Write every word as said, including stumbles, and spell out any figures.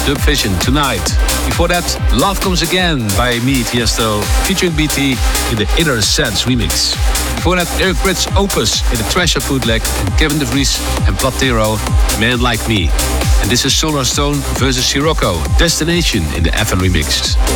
Dub Vision, Tonight. Before that, Love Comes Again by me, Tiesto, featuring B T in the Inner Sense remix. Before that, Eric Prydz Opus in the Treasure bootleg, and Kevin De Vries and Platero, Man Like Me. And this is Solar Stone versus Sirocco, Destination in the F N remix.